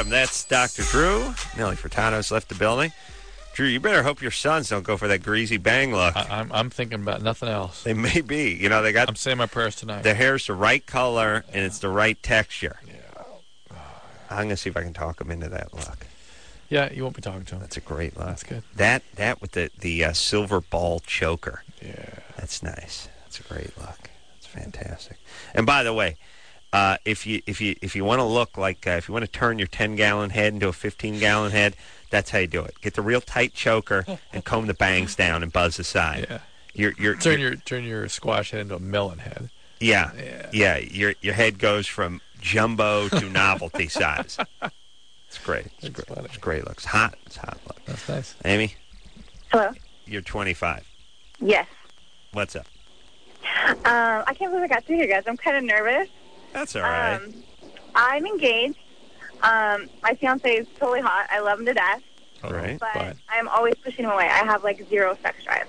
Rhythm. That's Dr. Drew. Nelly Furtado's left the building. Drew, you better hope your sons don't go for that greasy bang look. I'm thinking about nothing else. They may be. You know, they got. I'm saying my prayers tonight. Their hair's the right color and it's the right texture. Yeah. I'm gonna see if I can talk them into that look. Yeah, you won't be talking to them. That's a great look. That's good. That with the silver ball choker. Yeah. That's nice. That's a great look. That's fantastic. And by the way, if you want to look like if you want to turn your 10-gallon head into a 15-gallon head, that's how you do it. Get the real tight choker and comb the bangs down and buzz the side. Yeah. Turn your squash head into a melon head. Yeah. Your head goes from jumbo to novelty size. It's great. It's great looks. Hot. It's hot look. That's nice. Amy? Hello? You're 25. Yes. What's up? I can't believe I got through here, guys. I'm kind of nervous. That's all right. I'm engaged. My fiance is totally hot. I love him to death. All right. But I'm always pushing him away. I have, like, zero sex drive.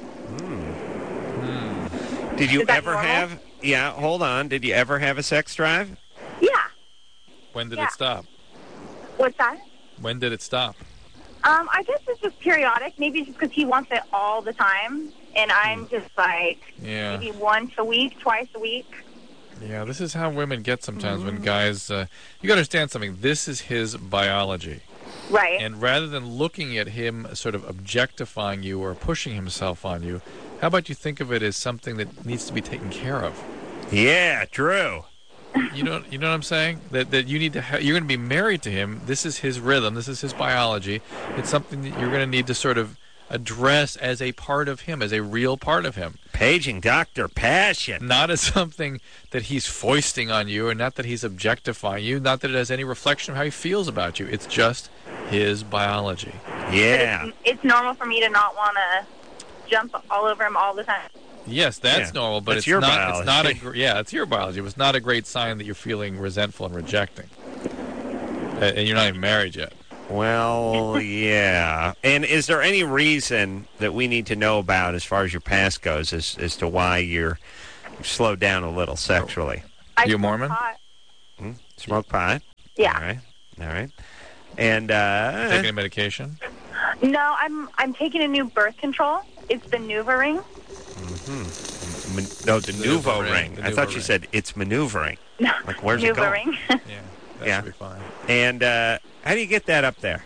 Did you ever normal? have... Yeah, hold on. Did you ever have a sex drive? Yeah. When did it stop? What's that? When did it stop? I guess it's just periodic. Maybe just because he wants it all the time. And I'm just like maybe once a week, twice a week. Yeah, this is how women get sometimes when guys... you got to understand something. This is his biology. Right. And rather than looking at him sort of objectifying you or pushing himself on you, how about you think of it as something that needs to be taken care of? Yeah, Drew. You know what I'm saying? That you need to you're going to be married to him. This is his rhythm. This is his biology. It's something that you're going to need to sort of address as a part of him, as a real part of him. Paging Dr. Passion. Not as something that he's foisting on you, and not that he's objectifying you, not that it has any reflection of how he feels about you. It's just his biology. Yeah. It's normal for me to not want to jump all over him all the time. Yes, that's normal, but that's your biology. It's not it's your biology. It's not a great sign that you're feeling resentful and rejecting. And you're not even married yet. Well, yeah. And is there any reason that we need to know about as far as your past goes as to why you're slowed down a little sexually? You Mormon? Smoke pot? Yeah. All right. And taking a medication? No, I'm taking a new birth control. It's the NuvaRing. No, the Nuvo ring. I thought you said it's maneuvering. No, like where's it going? NuvaRing. That should be fine. And how do you get that up there?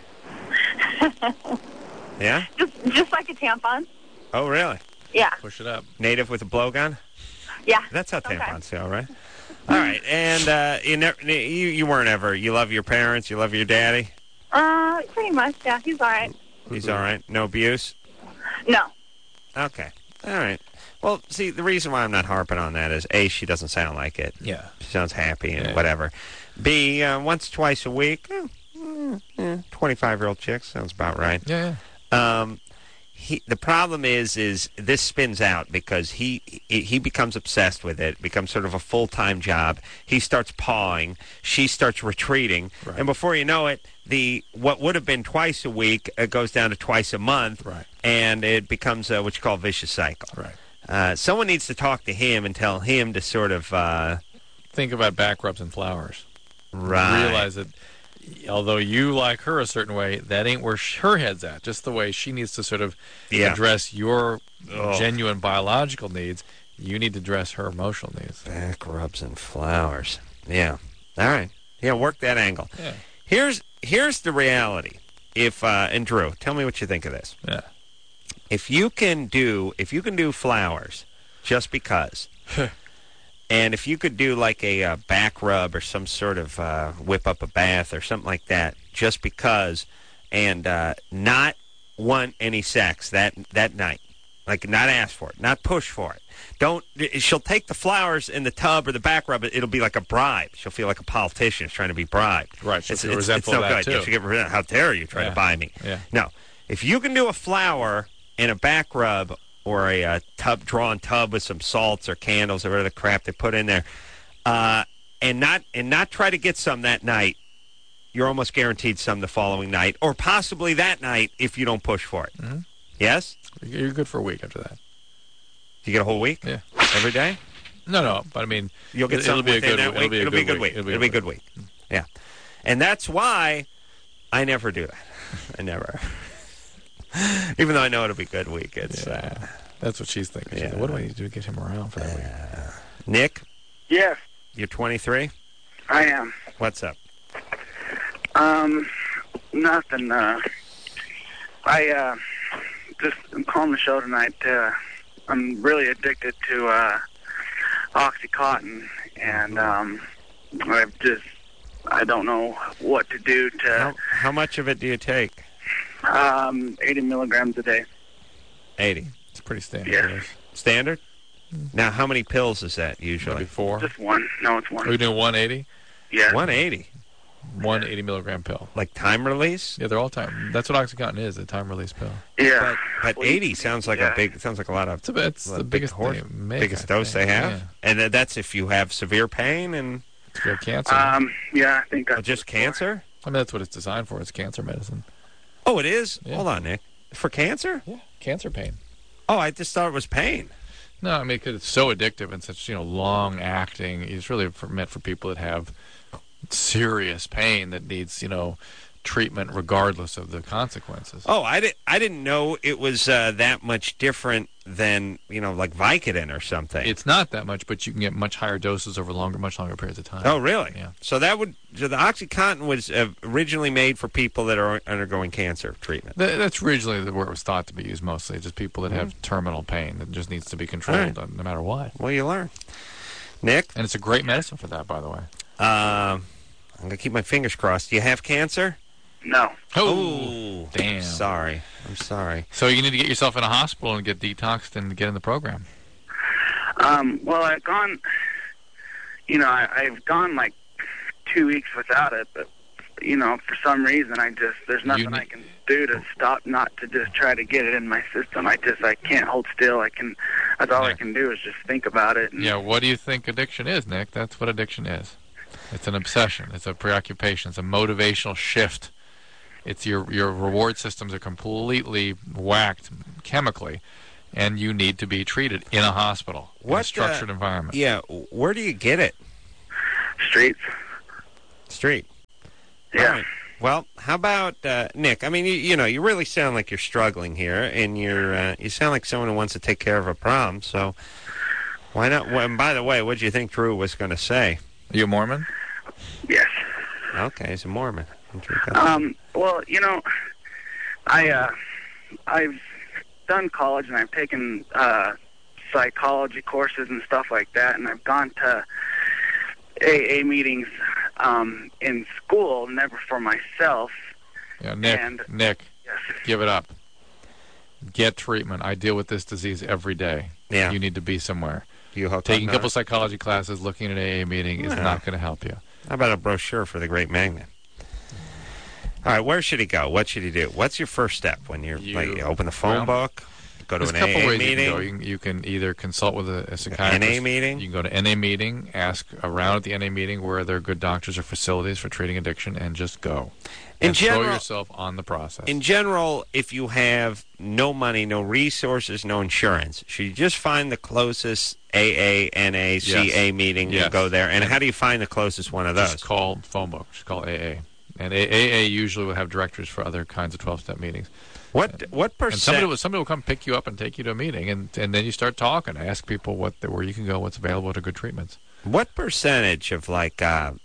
Yeah? Just like a tampon. Oh, really? Yeah. Push it up. Native with a blowgun? Yeah. That's how tampons feel, right? All right. And you weren't ever. You love your parents? You love your daddy? Pretty much, yeah. He's all right. He's all right? No abuse? No. Okay. All right. Well, see, the reason why I'm not harping on that is, A, she doesn't sound like it. Yeah. She sounds happy and whatever. B, once, twice a week, 25-year-old chick, sounds about right. Yeah. The problem is this spins out because he becomes obsessed with it, becomes sort of a full-time job. He starts pawing. She starts retreating. Right. And before you know it, what would have been twice a week goes down to twice a month. Right. And it becomes what you call a vicious cycle. Right. Someone needs to talk to him and tell him to sort of... think about back rubs and flowers. Right. Realize that although you like her a certain way, that ain't where her head's at. Just the way she needs to sort of address your genuine biological needs, you need to address her emotional needs. Back rubs and flowers. Yeah. All right. Yeah, work that angle. Yeah. Here's the reality. And Drew, tell me what you think of this. Yeah. If you can do flowers just because, and if you could do like a back rub or some sort of whip up a bath or something like that just because, and not want any sex that night, like not ask for it, not push for it. She'll take the flowers in the tub or the back rub. It'll be like a bribe. She'll feel like a politician is trying to be bribed. Right. She'll feel resentful of that good. too. Yeah, she'll get resentful. How dare you try to buy me? Yeah. No. If you can do a flower and a back rub or a drawn tub with some salts or candles or whatever the crap they put in there, and not try to get some that night, you're almost guaranteed some the following night, or possibly that night if you don't push for it. Mm-hmm. Yes? You're good for a week after that. You get a whole week? Yeah. Every day? No, but I mean, you'll get it'll something be a good that week. It'll be a good week. Mm-hmm. Yeah. And that's why I never do that. I never. Even though I know it'll be a good week. It's, that's what she's thinking. She's like, what do I need to do to get him around for that week? Nick? Yes. You're 23? I am. What's up? Nothing. I'm calling the show tonight. I'm really addicted to OxyContin, and I don't know what to do to... How much of it do you take? 80 milligrams a day. 80. It's pretty standard. Yeah. Standard? Now, how many pills is that usually? Maybe 4? Just one. No, it's one. Are you doing 180? Yeah. 180? 180 milligram pill. Like time release? Yeah, they're all time. That's what OxyContin is, a time release pill. Yeah. But 80 sounds like a lot of... It's the biggest biggest dose they have? Yeah. And that's if you have severe pain and... Severe cancer. Yeah, I think that's... just cancer? I mean, that's what it's designed for. It's cancer medicine. Oh, it is? Yeah. Hold on, Nick. For cancer? Yeah, cancer pain. Oh, I just thought it was pain. No, I mean, because it's so addictive and such, long-acting. It's really meant for people that have serious pain that needs, treatment regardless of the consequences. Oh, I didn't know it was that much different than, like Vicodin or something. It's not that much, but you can get much higher doses over much longer periods of time. Oh, really? Yeah. So the OxyContin was originally made for people that are undergoing cancer treatment. That's originally where it was thought to be used mostly, just people that have terminal pain that just needs to be controlled no matter what. Well, you learn. Nick? And it's a great medicine for that, by the way. I'm going to keep my fingers crossed. Do you have cancer? No. Oh, damn. I'm sorry. So you need to get yourself in a hospital and get detoxed and get in the program. Well, I've gone, I've gone like 2 weeks without it, but, for some reason there's nothing I can do to stop, not to just try to get it in my system. I can't hold still. That's all I can do is just think about it. Yeah, what do you think addiction is, Nick? That's what addiction is. It's an obsession. It's a preoccupation. It's a motivational shift. It's your reward systems are completely whacked chemically, and you need to be treated in a hospital, in a structured environment. Yeah, where do you get it? Street. Yeah. Right. Well, how about Nick? I mean, you really sound like you're struggling here, and you sound like someone who wants to take care of a problem. So why not? Well, and by the way, what do you think Drew was going to say? Are you a Mormon? Yes. Okay, he's a Mormon. Well, I've done college and I've taken psychology courses and stuff like that, and I've gone to AA meetings in school, never for myself. Yeah, Nick, yes. Give it up. Get treatment. I deal with this disease every day. Yeah. You need to be somewhere. Taking a couple psychology classes, looking at an AA meeting is not going to help you. How about a brochure for the Great Magnet? All right, where should he go? What should he do? What's your first step when you open the phone book, go to an AA meeting? You can either consult with a psychiatrist. NA meeting? You can go to NA meeting, ask around at the NA meeting where there are good doctors or facilities for treating addiction, and just go. Throw yourself on the process. In general, if you have no money, no resources, no insurance, should you just find the closest AA, NA, CA meeting and go there? And how do you find the closest one of those? Just call phone book. Just call AA. And AA usually will have directories for other kinds of 12-step meetings. What percent? And somebody will come pick you up and take you to a meeting, and then you start talking. Ask people where you can go, what's available to good treatments. What percentage of Vicodin,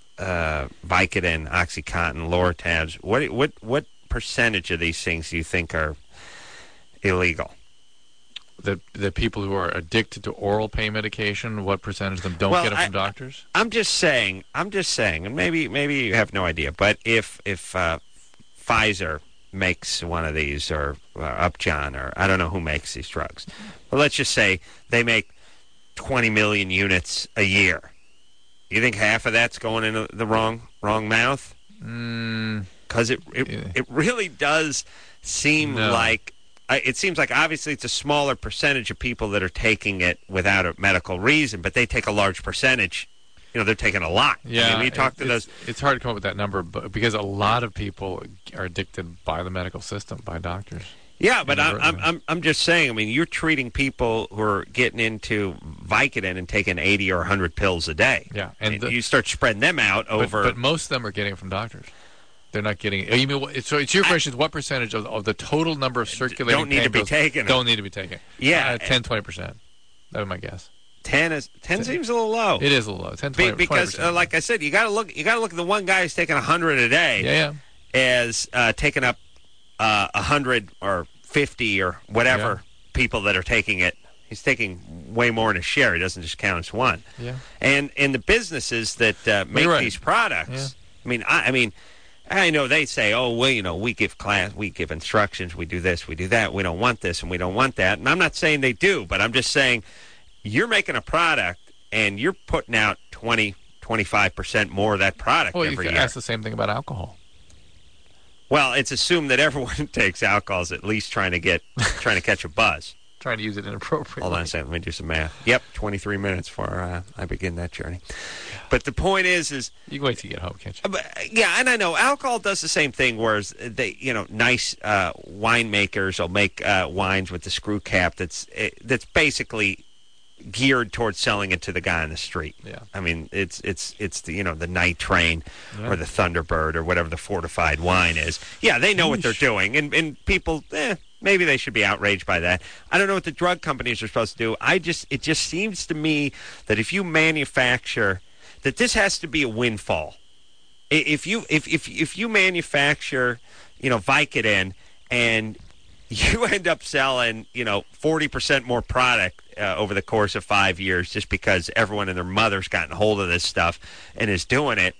OxyContin, Lortabs, what percentage of these things do you think are illegal? The people who are addicted to oral pain medication, what percentage of them don't get it from doctors? I'm just saying, and maybe you have no idea, but if Pfizer makes one of these, or Upjohn, or I don't know who makes these drugs, but let's just say they make 20 million units a year. You think half of that's going into the wrong mouth? Because it really does seem like... It seems like obviously it's a smaller percentage of people that are taking it without a medical reason, but they take a large percentage. They're taking a lot. Yeah, I mean, we talked to those. It's hard to come up with that number, because a lot of people are addicted by the medical system, by doctors. Yeah, but I'm just saying. I mean, you're treating people who are getting into Vicodin and taking 80 or 100 pills a day. Yeah, and you start spreading them out over. But most of them are getting it from doctors. They're not getting it. You mean, so it's your question is what percentage of the total number of circulating don't need to be taken? Don't need to be taken. Yeah, 10-20%. That would be my guess. 10 seems a little low. It is a little low. 10-20%. Because, like I said, you got to look. You got to look at the one guy who's taking 100 a day. Yeah. As taking up 100 or 50 or whatever people that are taking it. He's taking way more in a share. He doesn't just count as one. Yeah. And the businesses that make these products. Yeah. I mean. I know they say, oh, well, we give instructions, we do this, we do that, we don't want this and we don't want that. And I'm not saying they do, but I'm just saying you're making a product and you're putting out 20, 25% more of that product every year. Well, you can ask the same thing about alcohol. Well, it's assumed that everyone who takes alcohol is at least trying to catch a buzz. Trying to use it inappropriately. Hold on a second. Let me do some math. Yep, 23 minutes before I begin that journey. But the point is you can wait till you get home, can't you? Yeah, and I know alcohol does the same thing. Whereas they, nice winemakers will make wines with the screw cap that's basically geared towards selling it to the guy on the street. Yeah. I mean, it's the the Night Train or the Thunderbird or whatever the fortified wine is. Yeah, they know what they're doing, and people. Maybe they should be outraged by that. I don't know what the drug companies are supposed to do. It just seems to me that if you manufacture, that this has to be a windfall. If you manufacture, Vicodin, and you end up selling, 40% more product over the course of 5 years just because everyone and their mother's gotten hold of this stuff and is doing it,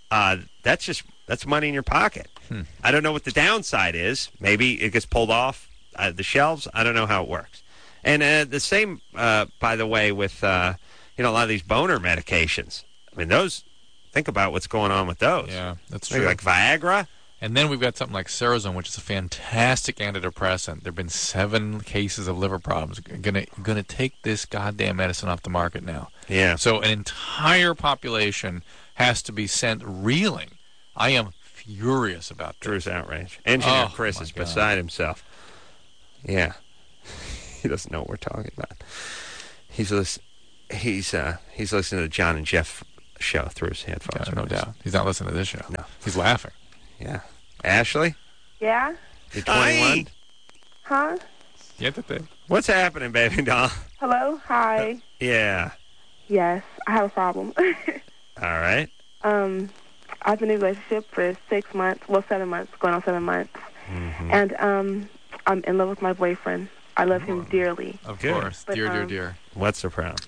that's money in your pocket. I don't know what the downside is. Maybe it gets pulled off the shelves. I don't know how it works. And the same, by the way, with a lot of these boner medications. I mean, those. Think about what's going on with those. Yeah, that's true. Like Viagra. And then we've got something like Seroquel, which is a fantastic antidepressant. There have been 7 cases of liver problems. Gonna take this goddamn medicine off the market now. Yeah. So an entire population has to be sent reeling. I am furious about this. Drew's outraged. Engineer Chris is beside himself. Yeah. He doesn't know what we're talking about. He's listening to the John and Jeff show through his headphones. No doubt. He's not listening to this show. No. He's laughing. Yeah. Ashley? Yeah? You're 21? Huh? What's happening, baby doll? Hello? Hi. Yeah. Yes, I have a problem. All right. I've been in a relationship for 6 months, 7 months, going on 7 months. Mm-hmm. And I'm in love with my boyfriend. I love him dearly. Of course. But, dear. What's the problem?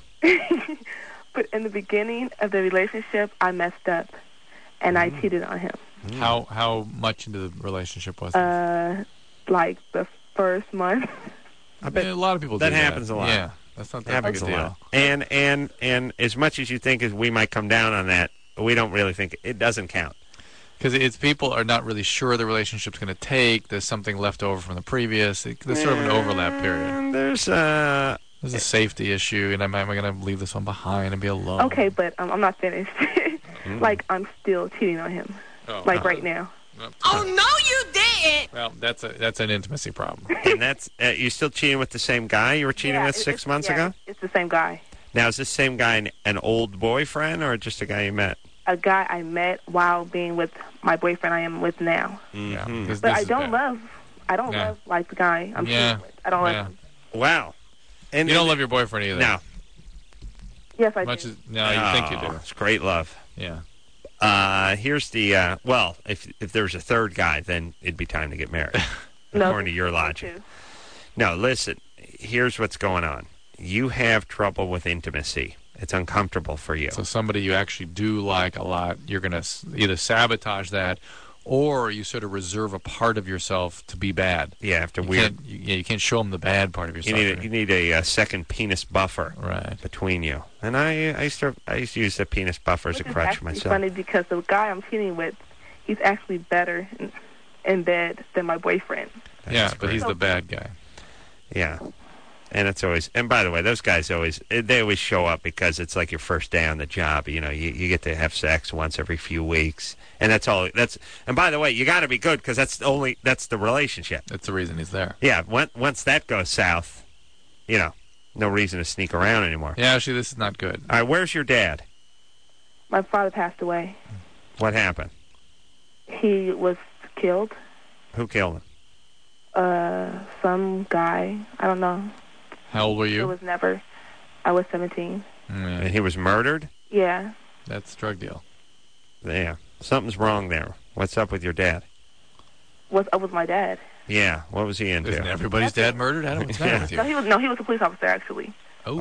But in the beginning of the relationship, I messed up, and I cheated on him. How much into the relationship was it? Like the first month. I bet a lot of people do that. That happens a lot. Yeah, that's not that big a deal. And as much as you think as we might come down on that, we don't really think it doesn't count. Because it's people are not really sure the relationship's going to take. There's something left over from the previous. There's sort of an overlap period. There's a safety issue, and am I going to leave this one behind and be alone? Okay, but I'm not finished. Like, I'm still cheating on him. Right now. Oh, no, you didn't! Well, that's an intimacy problem. And that's you still cheating with the same guy you were cheating with 6 months ago? It's the same guy. Now, is this same guy an old boyfriend or just a guy you met? A guy I met while being with my boyfriend I am with now. Mm-hmm. Yeah, but I don't love like the guy I'm cheating with. I don't love him. Wow. And you don't love your boyfriend either. No. Yes, I do. You think you do. It's great love. Yeah. Here's the if there's a third guy, then it'd be time to get married. According to your logic. No, listen. Here's what's going on. You have trouble with intimacy. It's uncomfortable for you. So somebody you actually do like a lot, you're going to either sabotage that, or you sort of reserve a part of yourself to be bad. Yeah, you can't show them the bad part of yourself. You need a second penis buffer between you. And I used to use the penis buffer as a crutch myself. It's funny because the guy I'm cheating with, he's actually better in bed than my boyfriend. But he's the bad guy. Yeah. And it's always, and by the way, those guys they always show up because it's like your first day on the job. You know, you get to have sex once every few weeks, and that's all. And by the way, you got to be good because that's the relationship. That's the reason he's there. Yeah. Once that goes south, you know, no reason to sneak around anymore. Yeah, actually, this is not good. All right, where's your dad? My father passed away. What happened? He was killed. Who killed him? Some guy. I don't know. How old were you? I was 17. And he was murdered? Yeah. That's a drug deal. Yeah. Something's wrong there. What's up with your dad? What's up with my dad? Yeah. What was he into? Isn't everybody's dad murdered? I don't know what's wrong with you. No, he was a police officer, actually.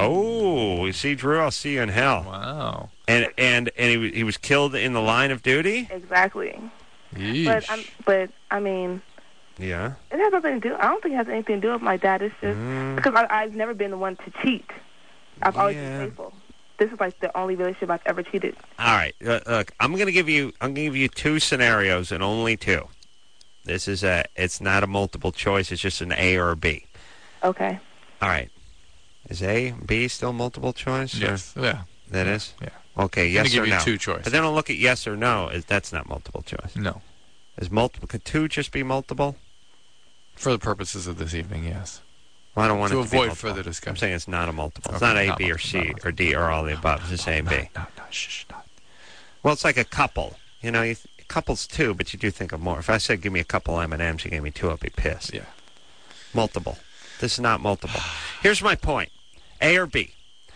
Oh, you see, Drew, I'll see you in hell. Wow. And he was killed in the line of duty? Exactly. Yeesh. But I mean... Yeah. It has nothing to do. I don't think it has anything to do with my dad. It's just because I've never been the one to cheat. I've always been faithful. This is like the only relationship I've ever cheated. All right. Look, I'm gonna give you two scenarios and only two. This is it's not a multiple choice. It's just an A or a B. Okay. All right. Is A, B still multiple choice? Yes. Yeah. That is? Yeah. Okay. Yes or no. I'm gonna give you two choices. But then I'll look at yes or no. That's not multiple choice. No. Is multiple? Could two just be multiple? For the purposes of this evening, yes. Well, I don't want to it to avoid be further discussion. I'm saying it's not a multiple. It's Okay, not A, not B, or multiple, C, or D, or all the above. It's just A and B. No, shh, not. Well, it's like a couple. You know, couples two, but you do think of more. If I said give me a couple M&Ms, you gave me two, I'd be pissed. Yeah. Multiple. This is not multiple. Here's my point. A or B.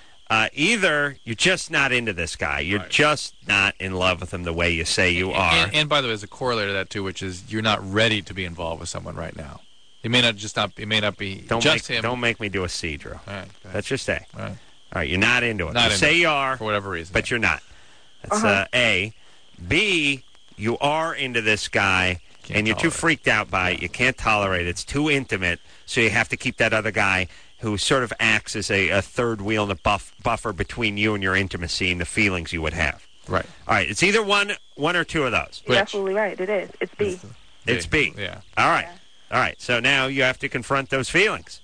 Either you're just not into this guy. You're just not in love with him the way you say you are. And by the way, there's a corollary to that, too, which is you're not ready to be involved with someone right now. It may not be him. Don't make me do a C, Drew. All right, that's just A. All right, you're not into it. You say you are. For whatever reason. But you're not. That's A. B, you are into this guy, and you're too freaked out by it. You can't tolerate it. It's too intimate, so you have to keep that other guy who sort of acts as a third wheel and a buffer between you and your intimacy and the feelings you would have. Right. All right. It's either one or two of those. You're absolutely right. It is. It's B. It's B. Yeah. All right. Yeah. All right. So now you have to confront those feelings.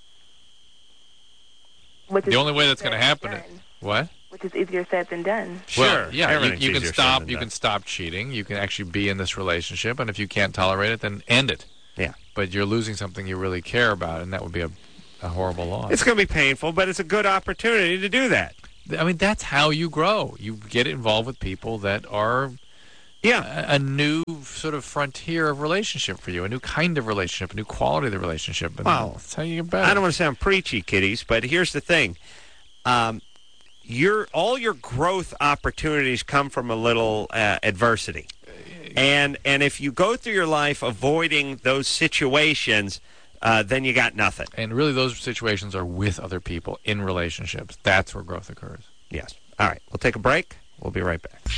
The only way that's going to happen is what? Which is easier said than done. Sure. Well, yeah. You can stop. You can stop cheating. You can actually be in this relationship, and if you can't tolerate it, then end it. Yeah. But you're losing something you really care about, and that would be a horrible loss. It's going to be painful, but it's a good opportunity to do that. I mean, that's how you grow. You get involved with people that are a new sort of frontier of relationship for you, a new kind of relationship, a new quality of the relationship. And that's how you get better. I don't want to sound preachy, kiddies, but here's the thing. All your growth opportunities come from a little adversity. And if you go through your life avoiding those situations, then you got nothing. And really those situations are with other people in relationships. That's where growth occurs. Yes. All right. We'll take a break. We'll be right back.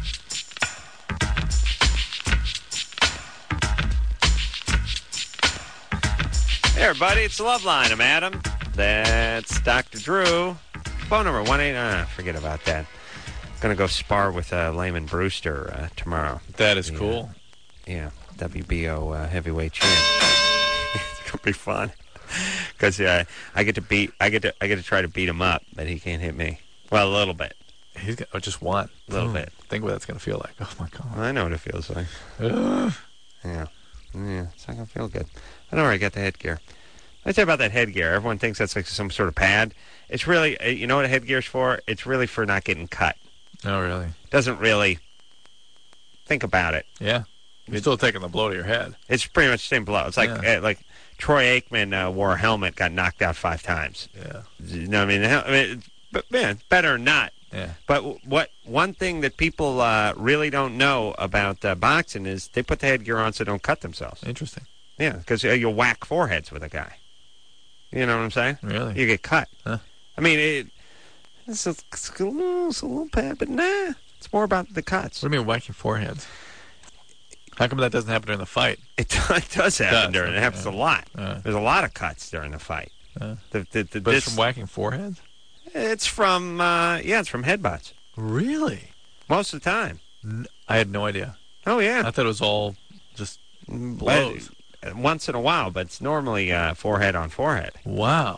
Hey, everybody. It's the Love Line. I'm Adam. That's Dr. Drew. Phone number 1-8... forget about that. Going to go spar with Layman Brewster tomorrow. That is cool. Yeah. WBO heavyweight champ. It's going to be fun. Because I get to try to beat him up, but he can't hit me. Well, a little bit. He's got just one. A little bit. Think what that's going to feel like. Oh, my God. I know what it feels like. Yeah. It's not going to feel good. I know where I got the headgear. I say about that headgear. Everyone thinks that's like some sort of pad. It's really, you know what a headgear's for? It's really for not getting cut. Oh, really? Doesn't really think about it. Yeah. You're still taking the blow to your head. It's pretty much the same blow. It's like Troy Aikman wore a helmet, got knocked out 5 times. Yeah. You know what I mean? But man, better or not. Yeah. But one thing that people really don't know about boxing is they put the headgear on so they don't cut themselves. Interesting. Yeah, because you'll whack foreheads with a guy. You know what I'm saying? Really? You get cut. Huh. I mean, it's a little bad, but nah. It's more about the cuts. What do you mean whacking foreheads? How come that doesn't happen during the fight? It does happen during. It happens a lot. There's a lot of cuts during the fight. But it's from whacking foreheads? It's from it's from headbutts. Really? Most of the time. I had no idea. Oh yeah. I thought it was all just blows. Once in a while, but it's normally forehead on forehead. Wow.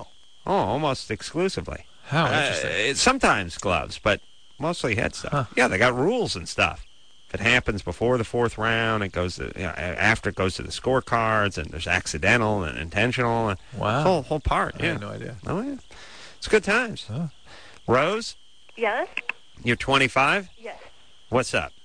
Oh, almost exclusively. How interesting. Sometimes gloves, but mostly head stuff. Huh. Yeah, they got rules and stuff. If it happens before the fourth round, it goes to, after it goes to the scorecards, and there's accidental and intentional. And wow. Whole part. I had no idea. Oh, yeah. It's good times. Huh. Rose? Yes? You're 25? Yes. What's up?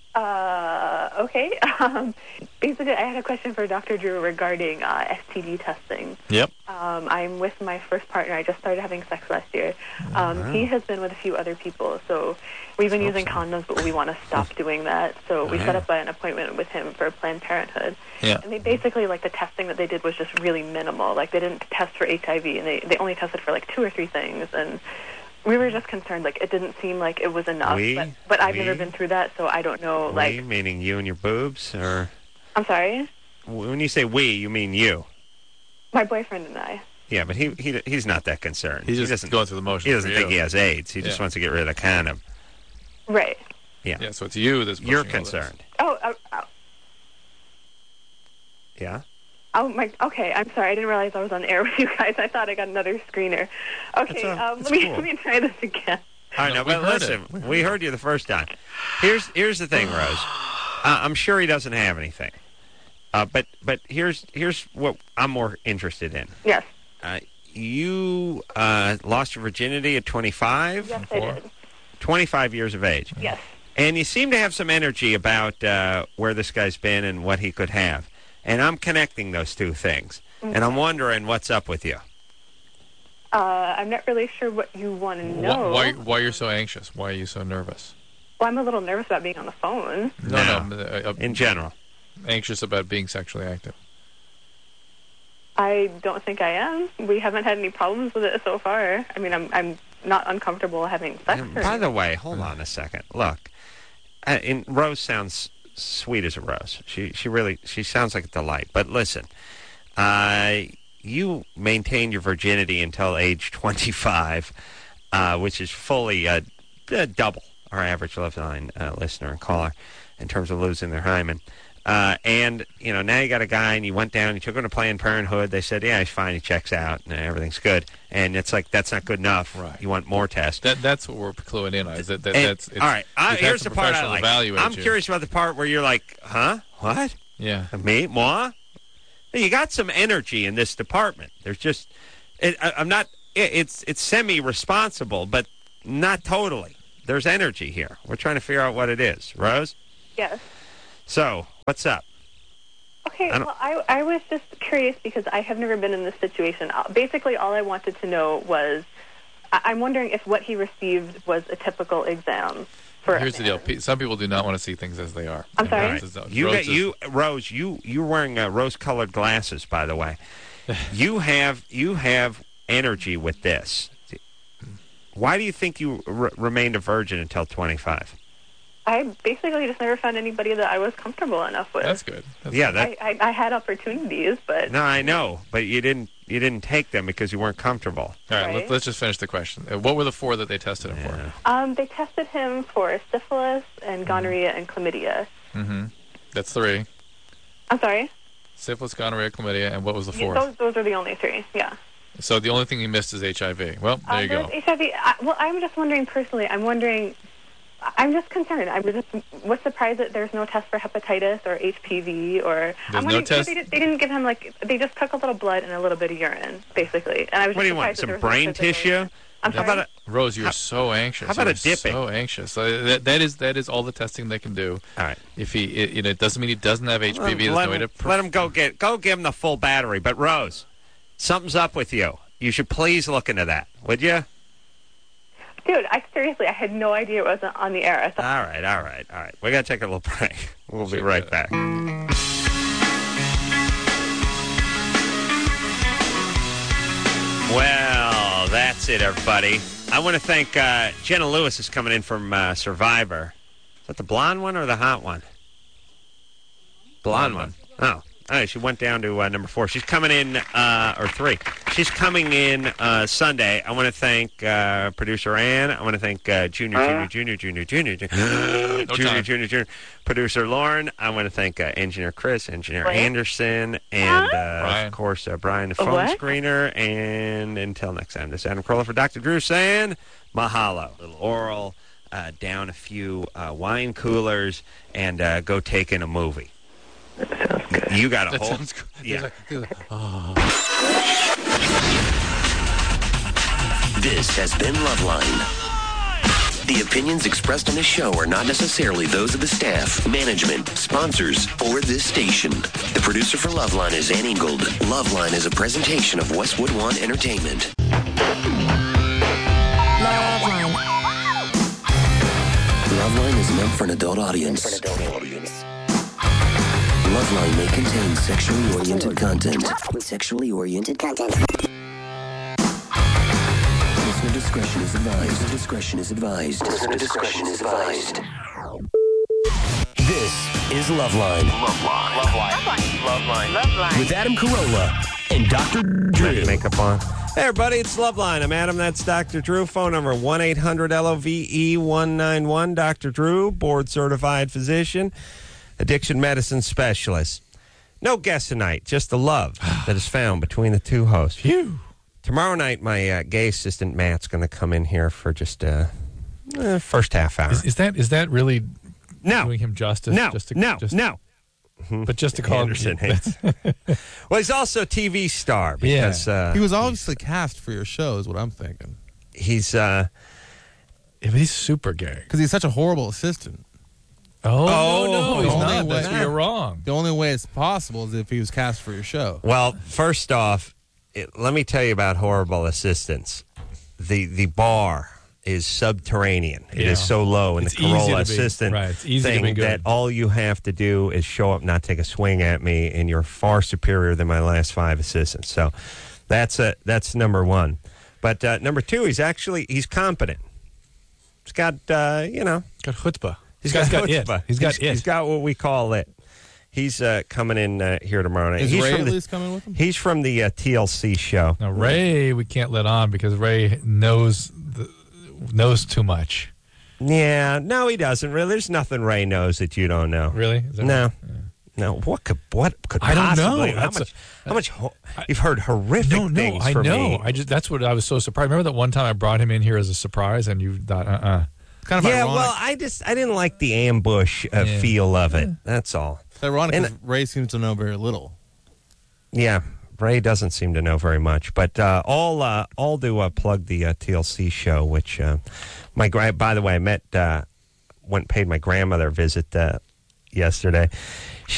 Okay. Basically, I had a question for Dr. Drew regarding STD testing. Yep. I'm with my first partner. I just started having sex last year. He has been with a few other people, so we've been using condoms, but we want to stop doing that. So we set up an appointment with him for Planned Parenthood. Yeah. And they basically, like, the testing that they did was just really minimal. Like, they didn't test for HIV, and they only tested for, like, 2 or 3 things, and we were just concerned, like, it didn't seem like it was enough, but I've never been through that, so I don't know, like... meaning you and your boobs, or... I'm sorry? When you say we, you mean you. My boyfriend and I. Yeah, but he's not that concerned. He's just going through the motions. He doesn't think he has AIDS. He just wants to get rid of the condom. Right. Yeah. Yeah, so it's you that's pushing You're all this. concerned. Yeah? Oh, okay, I'm sorry. I didn't realize I was on air with you guys. I thought I got another screener. Okay, let me try this again. I know, but listen, we heard you the first time. Here's the thing, Rose. I'm sure he doesn't have anything. But here's what I'm more interested in. Yes. You lost your virginity at 25? Yes, I did. 25 years of age. Yes. And you seem to have some energy about where this guy's been and what he could have. And I'm connecting those two things. Mm-hmm. And I'm wondering what's up with you. I'm not really sure what you want to know. Why you're so anxious? Why are you so nervous? Well, I'm a little nervous about being on the phone. No. In general. Anxious about being sexually active. I don't think I am. We haven't had any problems with it so far. I mean, I'm not uncomfortable having sex. By the way, hold on a second. Look, Rose sounds sweet as a rose. She sounds like a delight. But listen, you maintained your virginity until age 25, which is fully double our average Lifeline listener and caller in terms of losing their hymen. And, now you got a guy, and you went down, you took him to Planned Parenthood. They said, yeah, he's fine, he checks out, and everything's good. And it's like, that's not good enough. Right. You want more tests. That's what we're cluing in on. Is that all right, here's the part I like. I'm curious about the part where you're like, huh? What? Yeah. Me? Moi? You got some energy in this department. There's just, it's semi-responsible, but not totally. There's energy here. We're trying to figure out what it is. Rose? Yes. So, what's up? Okay, well, I was just curious because I have never been in this situation. Basically, all I wanted to know was, I'm wondering if what he received was a typical exam. Here's the deal. Some people do not want to see things as they are. I'm sorry? Rose, you're wearing rose-colored glasses, by the way. You have energy with this. Why do you think you remained a virgin until 25? I basically just never found anybody that I was comfortable enough with. That's good. I had opportunities, but... No, I know, but you didn't take them because you weren't comfortable. All right, let's just finish the question. What were the 4 that they tested him for? They tested him for syphilis and gonorrhea and chlamydia. Mm-hmm. That's 3. I'm sorry? Syphilis, gonorrhea, chlamydia, and what was the 4th? Those are the only 3, yeah. So the only thing he missed is HIV. Well, there you go. HIV, I'm just wondering personally, I'm just concerned. I was surprised that there's no test for hepatitis or HPV or... There's no test? They didn't give him, they just took a little blood and a little bit of urine, basically. And I was what do you want, some brain tissue? I'm sorry? Rose, you're so anxious. How about a dipping? So anxious. That is all the testing they can do. All right. If it doesn't mean he doesn't have HPV. Let him go give him the full battery. But Rose, something's up with you. You should please look into that, would you? Dude, I had no idea it wasn't on the air. All right. We got to take a little break. We'll be right back. Well, that's it, everybody. I want to thank Jenna Lewis is coming in from Survivor. Is that the blonde one or the hot one? Blonde one. Oh, She went down to number 4. She's coming in, or 3. She's coming in Sunday. I want to thank producer Ann. I want to thank Junior, producer Lauren. I want to thank engineer Chris, engineer Anderson, and, of course, Brian, the phone screener. And until next time, this is Adam Carolla for Dr. Drew saying mahalo. A little oral, down a few wine coolers, and go take in a movie. That sounds good. You got a that whole... Sounds good. Yeah. This has been Loveline. The opinions expressed on this show are not necessarily those of the staff, management, sponsors, or this station. The producer for Loveline is Ann Ingold. Loveline is a presentation of Westwood One Entertainment. Loveline. Loveline is meant for an adult audience. Loveline may contain sexually oriented content. Listener discretion is advised. This is Loveline. Loveline. With Adam Carolla and Dr. Drew. Makeup on. Hey, everybody, it's Loveline. I'm Adam. That's Dr. Drew. Phone number 1-800-LOVE-191. Dr. Drew, board-certified physician, addiction medicine specialist. No guest tonight, just the love that is found between the two hosts. Phew. Tomorrow night, my gay assistant, Matt's going to come in here for just first half hour. Is that really doing him justice? No. But just to call Anderson hates. Well, he's also a TV star because he was obviously cast for your show, is what I'm thinking. He's he's super gay because he's such a horrible assistant. No, he's not. That's where you're wrong. The only way it's possible is if he was cast for your show. Well, first off, let me tell you about horrible assistants. The bar is subterranean. It is so low in the Carolla assistant thing that all you have to do is show up, not take a swing at me, and you're far superior than my last 5 assistants. So that's number 1. But number 2, he's competent. He's got got chutzpah. He's got chutzpah. He's got what we call it. He's coming in here tomorrow night. Is Ray at least coming with him? He's from the TLC show. Now, Ray, we can't let on because Ray knows too much. Yeah, no, he doesn't really. There's nothing Ray knows that you don't know. Really? No. Right? Yeah. No. What could I don't possibly? know. How much? You've heard horrific things from me. That's what I was so surprised. Remember that one time I brought him in here as a surprise, and you thought, Kind of ironic. Well, I didn't like the ambush feel of it. That's all. It's ironic because Ray seems to know very little. Yeah, Ray doesn't seem to know very much. But all to plug the TLC show, which by the way, I met went and paid my grandmother a visit yesterday.